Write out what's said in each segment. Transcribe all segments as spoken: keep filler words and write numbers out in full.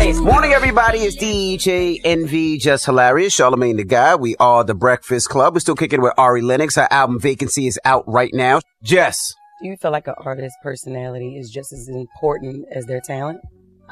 Nice. Morning, everybody. It's D J Envy, Just Hilarious, Charlamagne the Guy. We are the Breakfast Club. We're still kicking with Ari Lennox. Her album Vacancy is out right now. Jess. Do you feel like an artist's personality is just as important as their talent?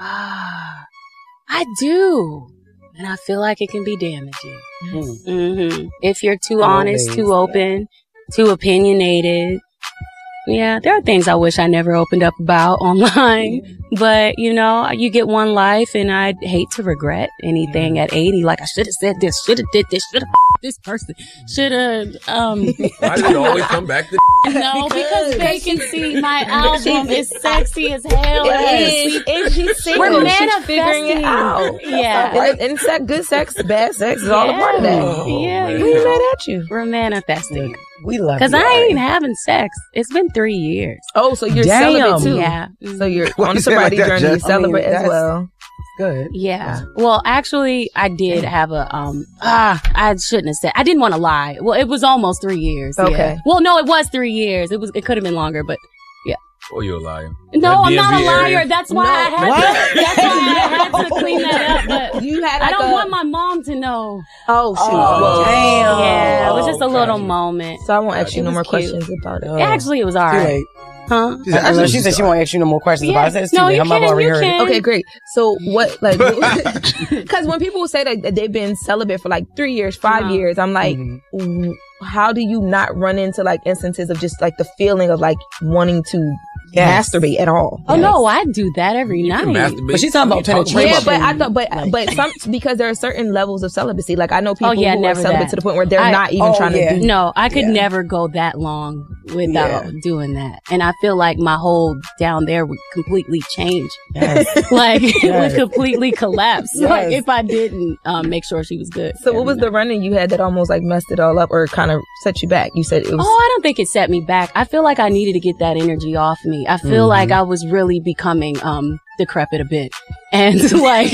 Ah, I do. And I feel like it can be damaging. Mm. Mm-hmm. If you're too Always, honest, too open, yeah. too opinionated. Yeah, there are things I wish I never opened up about online. But, you know, you get one life, and I'd hate to regret anything at eighty. Like, I should have said this, should have did this, should have this person, should have, um... Why does it always come back to No, because, because Vacancy, my album, is sexy as hell. It is. And she's single. We're She's manifesting. figuring it out. Yeah. And, and sex, good sex, bad sex is all yeah. a part of that. Oh, yeah. man. We ain't mad at you. We're manifesting. We love Because you, I Ari. ain't having sex. It's been three years. Oh, so you're Damn. celibate too. Yeah. So you're Why on you the say like sobriety that, journey, Jess? celibate I mean, as well. Good. Yeah. Well, actually, I did have a, um, ah, I shouldn't have said, I didn't want to lie. Well, it was almost three years. Okay. Yeah. Well, no, it was three years. It was, it could have been longer, but Oh, you're a liar. no, That I'm not a D M V area? liar. That's why No. I had What? to, that's why I had to clean that up. But You had I like don't a, want my mom to know. Oh, shoot. Oh, Well, damn. Yeah. It was just a Oh, little gotcha. moment. So I won't ask you It no was more cute. questions about it. Oh. Actually, it was all Too right. late. Huh? She said, I know she said she won't ask you no more questions Yeah. about it. It's too No, late. you Her mom can, already you heard can. it. Okay, great. So what, like, because when people say that they've been celibate for like three years, five Uh-huh. years, I'm like, Mhm. w- how do you not run into like instances of just like the feeling of like wanting to Yes. masturbate at all? Oh, no, I do that every You can night. masturbate. But she's talking about What are you penetration. Yeah, about? but I thought, but Like- but some because there are certain levels of celibacy. Like I know people Oh, yeah, who are never celibate that. to the point where they're I- not even oh, trying yeah. to do. No, I could Yeah. never go that long without Yeah. doing that. And I feel like my whole down there would completely change. Yes. Like, it Yes. would completely collapse. Yes. Like, if I didn't um, make sure she was good. So what was the running you had that almost like messed it all up or kind of set you back? You said it was. Oh, I don't think it set me back. I feel like I needed to get that energy off me. I feel Mhm. like I was really becoming um decrepit a bit. And like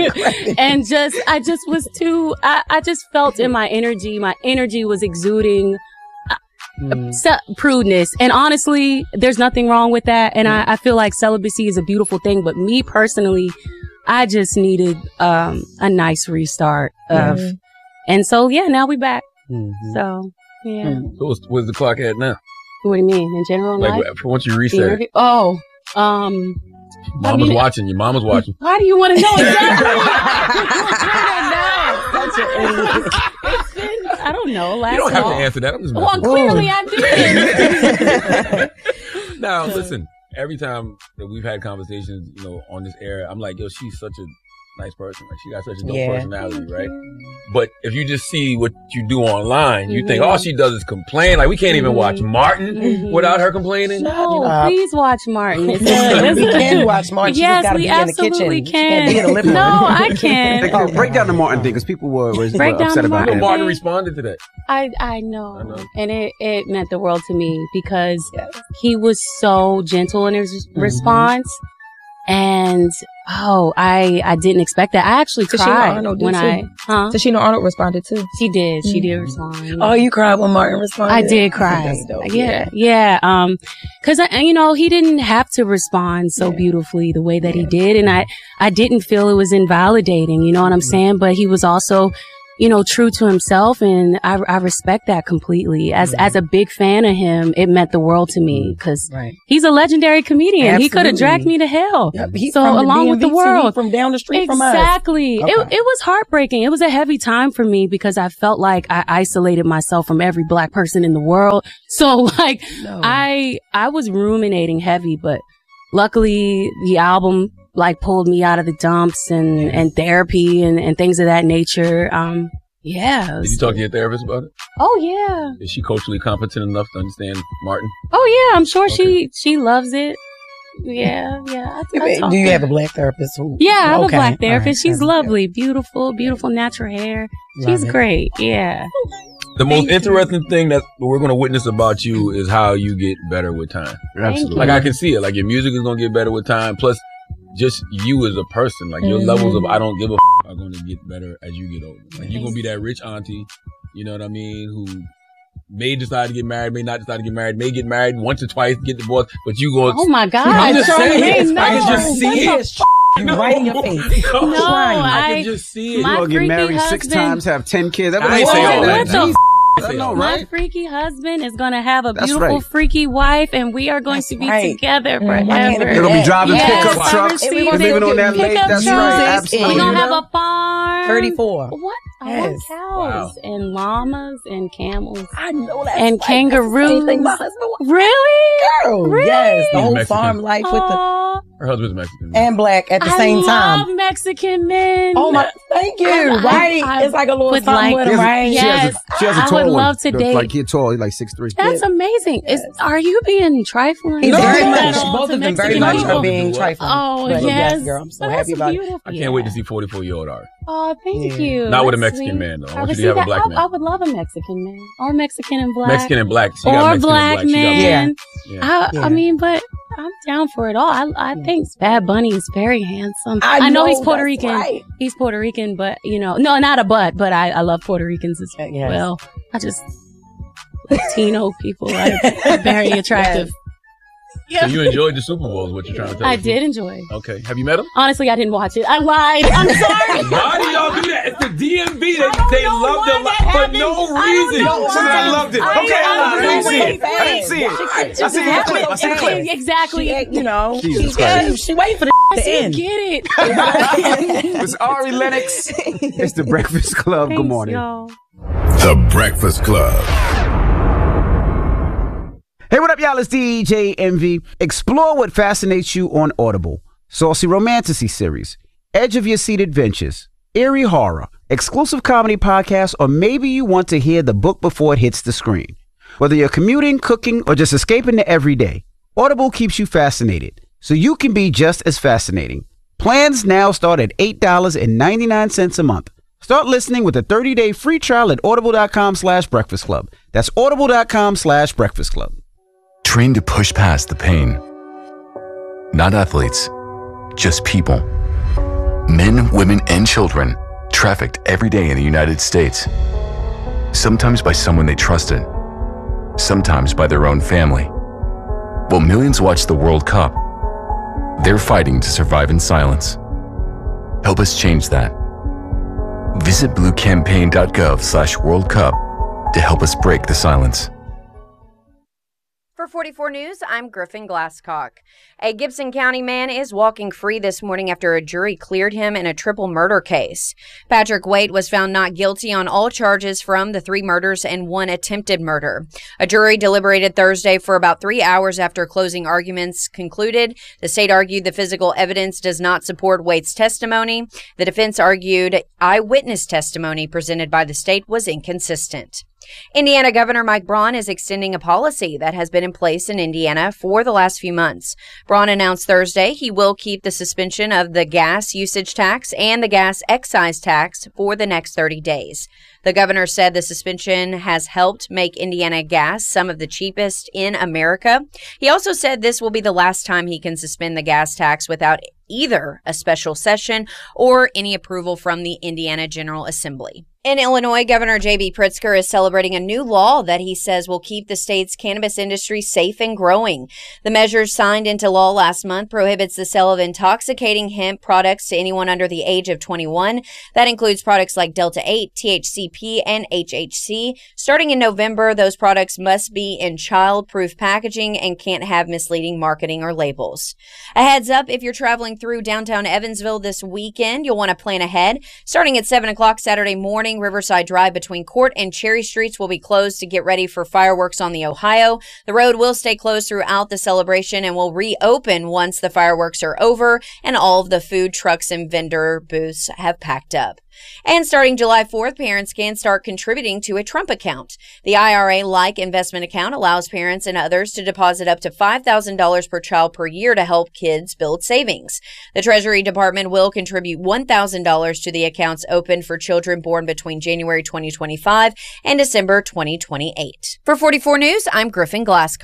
and just I just was too I, I just felt in my energy, my energy was exuding Mm. ce- prudeness. And honestly, there's nothing wrong with that. And I, I feel like celibacy is a beautiful thing. But me personally, I just needed um a nice restart of Mhm. and so yeah, now we back. Mhm. So yeah. Mm. So what's, what's the clock at now? What do you mean? In general in Like, life? once you The reset, interview? Oh, um, mama's mean- watching. Your mama's watching. how do you want to know exactly? Such an idiot. It's been, I don't know. Last You don't have to fall. answer that. I'm just Well, messing with clearly I did. you. Now, listen, every time that we've had conversations, you know, on this air, I'm like, yo, she's such a nice person. Like, she got such a dope Yeah. personality, right? But if you just see what you do online, you think Mhm. all she does is complain. Like, we can't even Mhm. watch Martin Mhm. without her complaining. No, Uh, please watch Martin. It's we a, can watch Martin. She Yes, just gotta we be in the kitchen. absolutely She can't be in the can. living No, room. I can. Like, uh, break down the Martin thing because people were, were, Break were down upset the about I know Martin that. Martin Okay. responded to that. I I know, I know. and it it meant the world to me because Yes. he was so gentle in his Mhm. response, and oh, I I didn't expect that. I actually Tashina cried Arnold did when too. I huh? Tashina Arnold responded too. She did. She did Mhm. respond. Oh, you cried when Martin responded? I did cry. That's dope. Yeah, yeah. Um, cause I, you know, he didn't have to respond so Yeah. beautifully the way that he did. And I, I didn't feel it was invalidating, you know what I'm saying? But he was also, you know, true to himself. And I, I respect that completely. As, as a big fan of him, it meant the world to me cause Right. he's a legendary comedian. He could have Absolutely. dragged me to hell. Yep, he's So from the along with the D M V too. He world. from down the street from us. Exactly. Okay. It, it was heartbreaking. It was a heavy time for me because I felt like I isolated myself from every black person in the world. So like No. I, I was ruminating heavy, but luckily the album like pulled me out of the dumps and, and therapy and, and things of that nature. Um, yeah. Did you talk to your therapist about it? Oh yeah. Is she culturally competent enough to understand Martin? Oh yeah. I'm sure Okay. she, she loves it. Yeah. Yeah. I, I talk Do you to have her. a black therapist? Who? Yeah, I have Okay. a black All therapist. right. She's lovely, beautiful, beautiful natural hair. Love She's it. great. Yeah. The most Thank you. interesting thing that we're going to witness about you is how you get better with time. Absolutely. Like, I can see it. Like, your music is going to get better with time. Plus, just you as a person. Like, your Mhm. levels of I don't give a f- are going to get better as you get older. Like, you're going to be that rich auntie, you know what I mean, who may decide to get married, may not decide to get married, may get married once or twice, get divorced, but you going Oh my God. I'm just saying. Charlamagne, I can just no. see What it. the you right in your face. Come No, on. I, I- can just see it. my You gonna get freaky married six husband- times, have ten kids. That I ain't was say all that. What the Jeez. f- I know, My right? freaky husband is going to have a That's beautiful, right. freaky wife, and we are going That's to be right. together Mhm. I can't forever. agree They're gonna be Yes, driving yes, pickup I trucks. received They're it. living on that lake. Pickup That's trucks. right. Music Absolutely. We're going to have and- a farm. thirty-four. What? I Yes. want cows and llamas and camels. I know that. And kangaroos. Same thing my husband wants. Really? Girl, Really? yes, the He's whole Mexican. farm life with the Aw, Her husband's Mexican. and black at the I same love time. Mexican men. Oh my, thank you. I- I- right, I it's like a little would something like- with She him, has a- right? She has Yes. a, she has a I tall would one. love to Look, date. Like he's tall. He's like six three. That's amazing. Is are you being trifling? He's No. very No. much, No. both To of them very Mexican much people. are being trifling. Oh, But yes. girl, I'm so Oh, happy that's about it. beautiful. I can't wait to see forty-four year old Ari. Oh, thank Yeah. you. Not with a That's Mexican sweet. man, though. I I want would you to see have a that. black I, man. I would love a Mexican man, or Mexican and black, Mexican and black. She got or Mexican black and black. She got man. Yeah. I, Yeah. I mean, but I'm down for it all. I, I think Bad Bunny is very handsome. I know, know he's Puerto that's Rican. right. He's Puerto Rican, but you know, no, not a but, but I, I love Puerto Ricans as Uh, yes. well. I just Latino people are very attractive. So you enjoyed the Super Bowl is what you're trying to tell I us. did enjoy. Okay. Have you met him? Honestly, I didn't watch it. I lied. I'm sorry. Why do y'all do that? It's the D M V. They, don't they know love why the that for happened. no I don't reason. know She said I loved it. I- Okay, I I, I don't didn't know see it. what I didn't see it. I Just seen the clip. I seen the happened. clip. Exactly. She, you know, Jesus she, Christ. she waiting for the I to still end. get it. It's Ari Lennox. It's the Breakfast Club. Good Thanks, morning. y'all. The Breakfast Club. Hey, what up, y'all? It's D J Envy. Explore what fascinates you on Audible. Saucy Romantasy series, edge of your seat adventures, eerie horror, exclusive comedy podcasts, or maybe you want to hear the book before it hits the screen. Whether you're commuting, cooking, or just escaping the everyday, Audible keeps you fascinated, so you can be just as fascinating. Plans now start at eight dollars and ninety-nine cents a month. Start listening with a thirty-day free trial at audible.com slash breakfast club. That's audible.com slash breakfast club. Trained to push past the pain. Not athletes, just people. Men, women, and children trafficked every day in the United States. Sometimes by someone they trusted, sometimes by their own family. While millions watch the World Cup, they're fighting to survive in silence. Help us change that. Visit bluecampaign.gov slash World Cup to help us break the silence. For forty-four News, I'm Griffin Glasscock. A Gibson County man is walking free this morning after a jury cleared him in a triple murder case. Patrick Waite was found not guilty on all charges from the three murders and one attempted murder. A jury deliberated Thursday for about three hours after closing arguments concluded. The state argued the physical evidence does not support Waite's testimony. The defense argued eyewitness testimony presented by the state was inconsistent. Indiana Governor Mike Braun is extending a policy that has been in place in Indiana for the last few months. Braun announced Thursday he will keep the suspension of the gas usage tax and the gas excise tax for the next thirty days. The governor said the suspension has helped make Indiana gas some of the cheapest in America. He also said this will be the last time he can suspend the gas tax without either a special session or any approval from the Indiana General Assembly. In Illinois, Governor J B Pritzker is celebrating a new law that he says will keep the state's cannabis industry safe and growing. The measure signed into law last month prohibits the sale of intoxicating hemp products to anyone under the age of twenty-one. That includes products like Delta eight, T H C P, and H H C. Starting in November, those products must be in child-proof packaging and can't have misleading marketing or labels. A heads up, if you're traveling through downtown Evansville this weekend, you'll want to plan ahead. Starting at seven o'clock Saturday morning, Riverside Drive between Court and Cherry Streets will be closed to get ready for fireworks on the Ohio. The road will stay closed throughout the celebration and will reopen once the fireworks are over and all of the food trucks and vendor booths have packed up. And starting July fourth, parents can start contributing to a Trump account. The I R A-like investment account allows parents and others to deposit up to five thousand dollars per child per year to help kids build savings. The Treasury Department will contribute one thousand dollars to the accounts opened for children born between January twenty twenty-five and December twenty twenty-eight. For forty-four News, I'm Griffin Glasscock.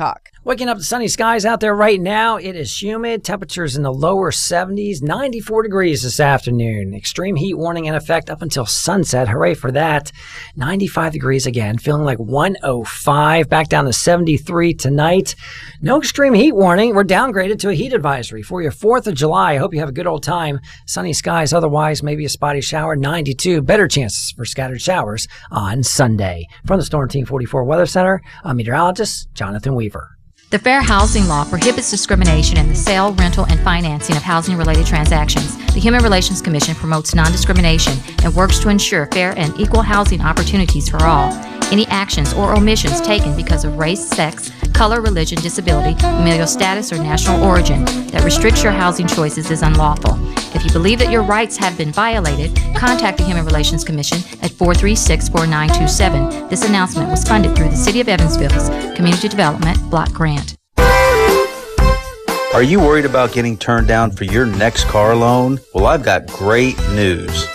Waking up to sunny skies out there right now. It is humid. Temperatures in the lower seventies, ninety-four degrees this afternoon. Extreme heat warning in effect up until sunset. Hooray for that. ninety-five degrees again. Feeling like one oh five. Back down to seventy-three tonight. No extreme heat warning. We're downgraded to a heat advisory for your fourth of July. I hope you have a good old time. Sunny skies. Otherwise, maybe a spotty shower. ninety-two. Better chances for scattered showers on Sunday. From the Storm Team forty-four Weather Center, I'm meteorologist Jonathan Weaver. The Fair Housing Law prohibits discrimination in the sale, rental, and financing of housing-related transactions. The Human Relations Commission promotes non-discrimination and works to ensure fair and equal housing opportunities for all. Any actions or omissions taken because of race, sex, color, religion, disability, familial status, or national origin that restricts your housing choices is unlawful. If you believe that your rights have been violated, contact the Human Relations Commission at four three six, four nine two seven. This announcement was funded through the City of Evansville's Community Development Block Grant. Are you worried about getting turned down for your next car loan? Well, I've got great news.